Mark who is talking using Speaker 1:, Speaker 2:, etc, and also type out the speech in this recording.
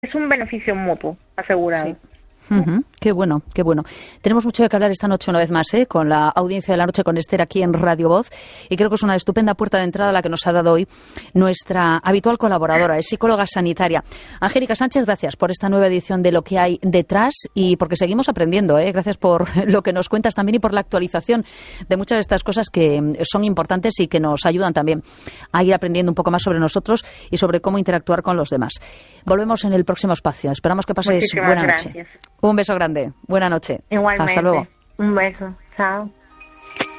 Speaker 1: es un beneficio mutuo asegurado.
Speaker 2: Sí. Qué bueno, qué bueno. Tenemos mucho de qué hablar esta noche una vez más, con la audiencia de la noche con Esther aquí en Radio Voz, y creo que es una estupenda puerta de entrada la que nos ha dado hoy nuestra habitual colaboradora, es psicóloga sanitaria. Angélica Sánchez, gracias por esta nueva edición de Lo que hay detrás y porque seguimos aprendiendo, gracias por lo que nos cuentas también y por la actualización de muchas de estas cosas que son importantes y que nos ayudan también a ir aprendiendo un poco más sobre nosotros y sobre cómo interactuar con los demás. Volvemos en el próximo espacio. Esperamos que pases buena noche. Un beso grande. Buena noche.
Speaker 1: Igualmente.
Speaker 2: Hasta luego.
Speaker 1: Un beso. Chao.